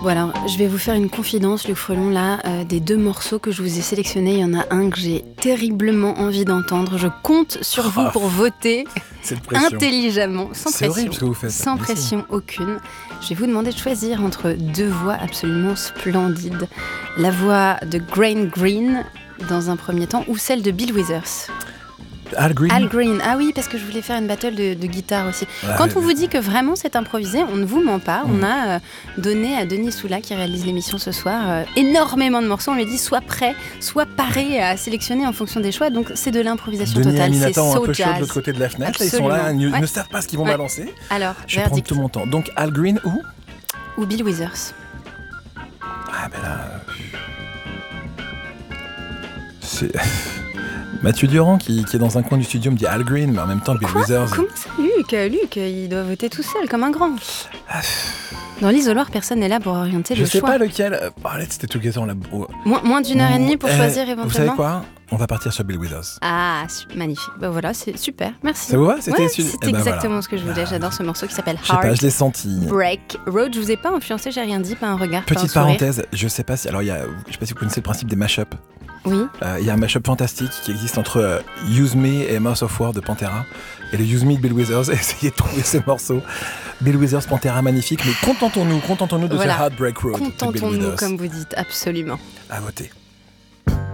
Voilà, je vais vous faire une confidence, Luc Frelon, là, des 2 morceaux que je vous ai sélectionnés, il y en a un que j'ai terriblement envie d'entendre. Je compte sur vous pour voter intelligemment, sans C'est horrible ce que vous faites. sans pression aucune. Je vais vous demander de choisir entre 2 voix absolument splendides. La voix de Graham Greene, dans un premier temps, ou celle de Bill Withers. Al Green. Al Green, ah oui, parce que je voulais faire une battle de guitare aussi. Quand on vous dit que vraiment c'est improvisé, on ne vous ment pas. On a donné à Denis Soula, qui réalise l'émission ce soir, énormément de morceaux. On lui a dit soit prêt, soit paré à sélectionner en fonction des choix. Donc c'est de l'improvisation Denis totale. C'est un peu jazz. chaud de l'autre côté de la fenêtre. Là, ils sont là, ils ne savent pas ce qu'ils vont balancer. Alors, je prends tout mon temps. Donc Al Green ou Bill Withers. Ah ben là... C'est... Mathieu Durand qui est dans un coin du studio me dit Al Green, mais en même temps Bill Withers. Comment ça, Luc, il doit voter tout seul comme un grand. Dans l'isoloir, personne n'est là pour orienter le choix. Je sais pas lequel. C'était Together là. Moins d'1 heure et demie pour choisir éventuellement. Vous savez quoi ? On va partir sur Bill Withers. Ah, magnifique. Bah voilà, c'est super. Merci. Ça vous va ? C'était exactement ce que je voulais. J'adore ce morceau qui s'appelle Heart. Je sais pas, je l'ai senti. Break Road. Je vous ai pas influencé, j'ai rien dit, pas un regard. Petite pas un parenthèse, je sais pas si vous connaissez le principe des mash-up. Oui. Il y a un mash-up fantastique qui existe entre Use Me et Mouth of War de Pantera. Et le Use Me de Bill Withers, essayez de trouver ces morceaux. Bill Withers, Pantera, magnifique, mais contentons-nous de ce Heartbreak Road. Contentons-nous, comme vous dites, absolument. À voter.